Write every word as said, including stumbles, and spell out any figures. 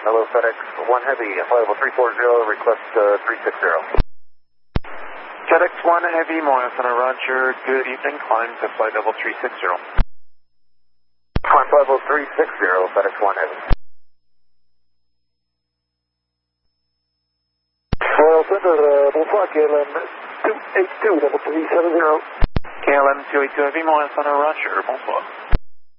Hello, FedEx one Heavy, flight level three four zero, request uh, three six zero. FedEx one Heavy, Moana Center, Roger. Good evening. Climb to flight level three six zero. Climb flight level three six zero, FedEx one Heavy. Royal Center, uh, bonsoir, K L M two eight two, level three seven zero. K L M two eight two Heavy, Moana Center, Roger. Bonsoir.